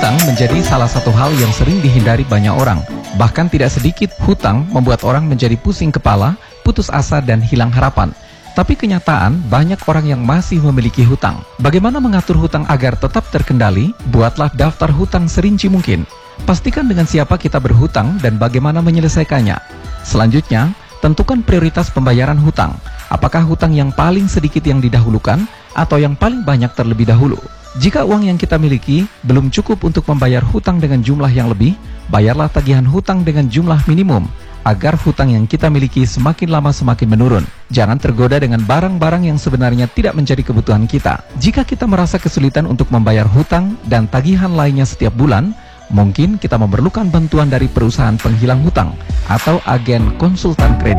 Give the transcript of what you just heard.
Hutang menjadi salah satu hal yang sering dihindari banyak orang. Bahkan tidak sedikit hutang membuat orang menjadi pusing kepala, putus asa dan hilang harapan. Tapi kenyataan, banyak orang yang masih memiliki hutang. Bagaimana mengatur hutang agar tetap terkendali? Buatlah daftar hutang serinci mungkin. Pastikan dengan siapa kita berhutang dan bagaimana menyelesaikannya. Selanjutnya, tentukan prioritas pembayaran hutang. Apakah hutang yang paling sedikit yang didahulukan atau yang paling banyak terlebih dahulu? Jika uang yang kita miliki belum cukup untuk membayar hutang dengan jumlah yang lebih, bayarlah tagihan hutang dengan jumlah minimum, agar hutang yang kita miliki semakin lama semakin menurun. Jangan tergoda dengan barang-barang yang sebenarnya tidak menjadi kebutuhan kita. Jika kita merasa kesulitan untuk membayar hutang dan tagihan lainnya setiap bulan, mungkin kita memerlukan bantuan dari perusahaan penghilang hutang atau agen konsultan kredit.